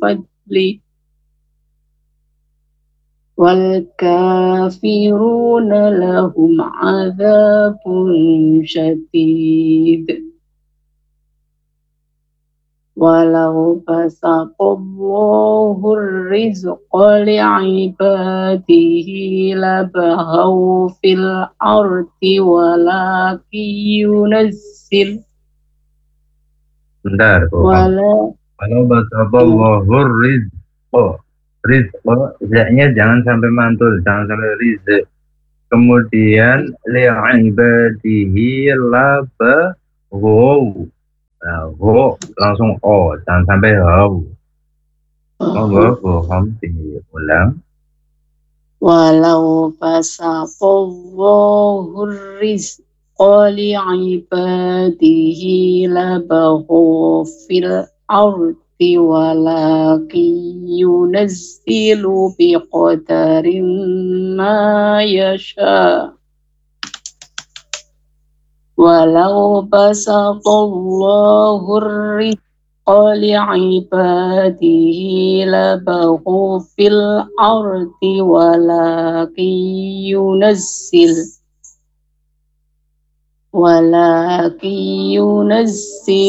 فضله والكافرون لهم عذاب شديد ولو بسط الله الرزق لعباده لبغوا في الأرض ولكن ينزل Bentar, Walau basaballahu rizqo. Rizqo, zaknya jangan sampai mantul, jangan sampai rizq. Kemudian li'ibadihi labaghaw. Nah, go langsung o, jangan sampai hau. Monggo bohong diulang. walau basatallahu rizqa li'ibadihi labaghaw fil ardi walakin yunazzilu biqadarin ma yasha. Walau basatallahu rizqa li'ibadihi labaghaw fil ardi walakin yunazzil